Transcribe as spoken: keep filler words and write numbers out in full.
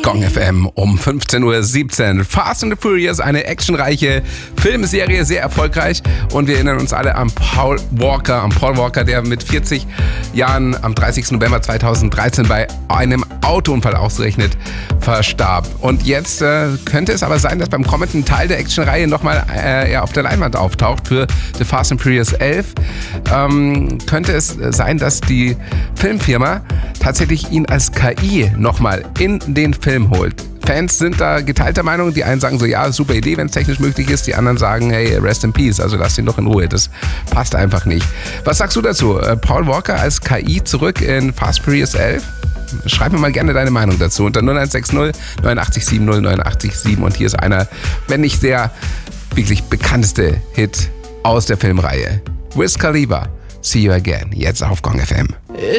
Gong F M um fünfzehn Uhr siebzehn. Fast and the Furious, eine actionreiche Filmserie, sehr erfolgreich. Und wir erinnern uns alle an Paul Walker, an Paul Walker, der mit vierzig Jahren am dreißigsten November zweitausenddreizehn bei einem Autounfall ausgerechnet verstarb. Und jetzt äh, könnte es aber sein, dass beim kommenden Teil der Actionreihe nochmal äh, er auf der Leinwand auftaucht für The Fast and Furious elf. Ähm, könnte es sein, dass die Filmfirma tatsächlich ihn als K I nochmal in den Film holt. Fans sind da geteilter Meinung. Die einen sagen so, ja, super Idee, wenn es technisch möglich ist. Die anderen sagen, hey, rest in peace, also lass ihn doch in Ruhe. Das passt einfach nicht. Was sagst du dazu? Paul Walker als K I zurück in Fast and Furious elf? Schreib mir mal gerne deine Meinung dazu unter null eins sechs null neun acht sieben null neun acht sieben. Und hier ist einer, wenn nicht der wirklich bekannteste Hit aus der Filmreihe. Wiz Khalifa, See You Again, jetzt auf Gong F M.